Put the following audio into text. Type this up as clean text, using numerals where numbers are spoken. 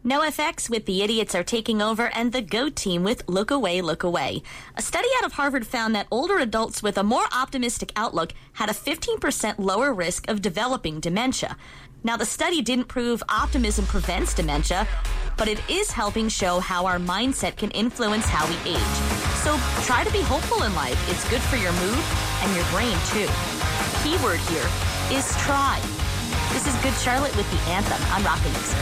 NoFX with The Idiots Are Taking Over, and the GOAT team with Look Away, Look Away. A study out of Harvard found that older adults with a more optimistic outlook had a 15% lower risk of developing dementia. Now, the study didn't prove optimism prevents dementia, but it is helping show how our mindset can influence how we age. So try to be hopeful in life. It's good for your mood and your brain, too. Keyword here is try. This is Good Charlotte with The Anthem on Rockin' Mix.